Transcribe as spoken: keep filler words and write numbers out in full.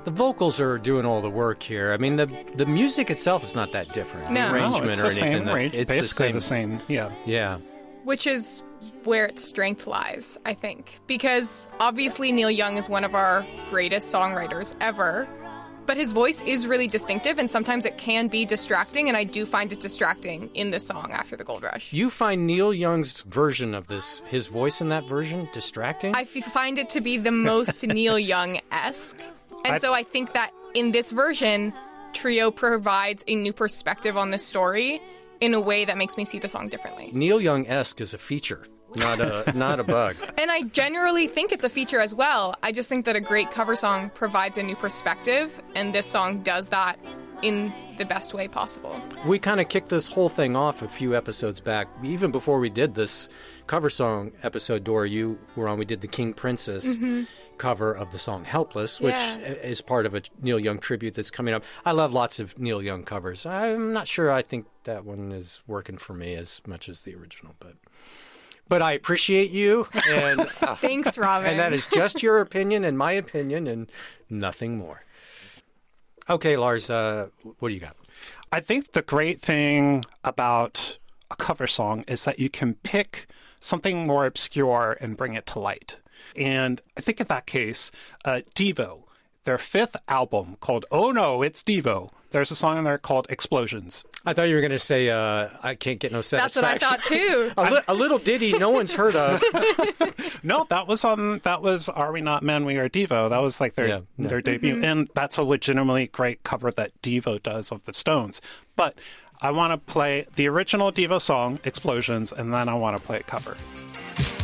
The vocals are doing all the work here. I mean, the the music itself is not that different. No. The arrangement No, it's or the anything. same that- range. it's Basically the same. the same. Yeah. Yeah. Which is where its strength lies, I think. Because obviously Neil Young is one of our greatest songwriters ever, but his voice is really distinctive, and sometimes it can be distracting, and I do find it distracting in this song, After the Gold Rush. You find Neil Young's version of this, his voice in that version, distracting? I f- find it to be the most Neil Young-esque. And I- so I think that in this version, Trio provides a new perspective on this story in a way that makes me see the song differently. Neil Young-esque is a feature, not a not a bug. And I generally think it's a feature as well. I just think that a great cover song provides a new perspective, and this song does that in the best way possible. We kind of kicked this whole thing off a few episodes back. Even before we did this cover song episode, Dora, you were on, we did the King Princess cover of the song Helpless, which Yeah. is part of a Neil Young tribute that's coming up. I love lots of Neil Young covers. I'm not sure I think that one is working for me as much as the original, but but I appreciate you, and, uh, Thanks, Robin. and that is just your opinion and my opinion and nothing more. Okay, Lars, uh, what do you got? I think the great thing about a cover song is that you can pick something more obscure and bring it to light. And I think in that case, uh, Devo, their fifth album called Oh No, It's Devo. There's a song in there called Explosions. I thought you were going to say, uh, I can't get no That's what I satisfaction. thought too. a, li- a little ditty no one's heard of. No, that was on, that was Are We Not Men, We Are Devo. That was like their, Yeah, yeah. their debut. And that's a legitimately great cover that Devo does of the Stones. But I want to play the original Devo song, Explosions, and then I want to play a cover.